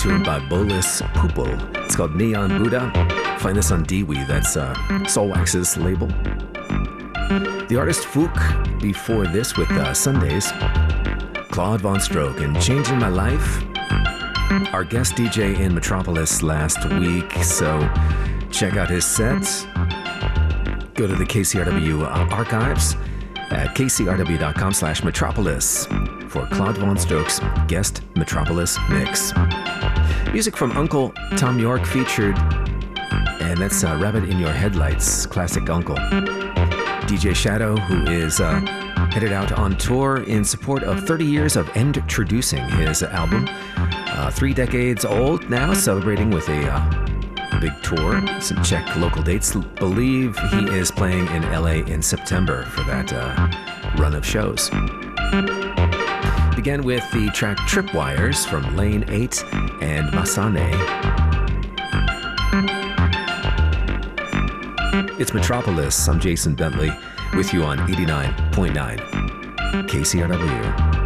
tune by Bolis Pupil. It's called Neon Buddha. Find this on Dewey, that's Soulwax's label. The artist Fook before this with Sundays. Claude Von Stroke and Changing My Life. Our guest DJ in Metropolis last week, so check out his sets. Go to the KCRW archives at kcrw.com/metropolis for Claude Von Stroke's guest Metropolis mix. Music from Uncle Tom York featured, and that's Rabbit in Your Headlights, classic Uncle. DJ Shadow, who is headed out on tour in support of 30 years of introducing his album. 3 decades old now, celebrating with a big tour. So check local dates. Believe he is playing in LA in September for that run of shows. Began with the track Tripwires from Lane 8 and Masane. It's Metropolis. I'm Jason Bentley with you on 89.9 KCRW.